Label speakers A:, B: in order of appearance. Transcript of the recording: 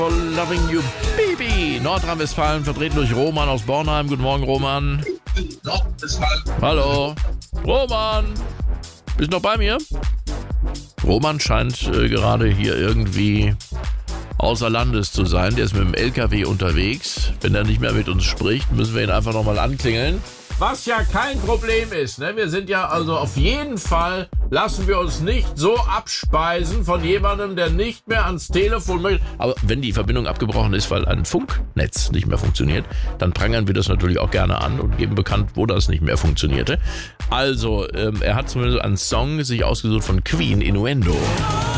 A: For Loving You Baby. Nordrhein-Westfalen, vertreten durch Roman aus Bornheim. Guten Morgen, Roman. Hallo. Roman. Bist du noch bei mir? Roman scheint gerade hier irgendwie außer Landes zu sein. Der ist mit dem LKW unterwegs. Wenn er nicht mehr mit uns spricht, müssen wir ihn einfach nochmal anklingeln. Was ja kein Problem ist, ne? Wir sind ja also auf jeden Fall, lassen wir uns nicht so abspeisen von jemandem, der nicht mehr ans Telefon möchte. Aber wenn die Verbindung abgebrochen ist, weil ein Funknetz nicht mehr funktioniert, dann prangern wir das natürlich auch gerne an und geben bekannt, wo das nicht mehr funktionierte. Also, er hat zumindest einen Song sich ausgesucht von Queen, Innuendo.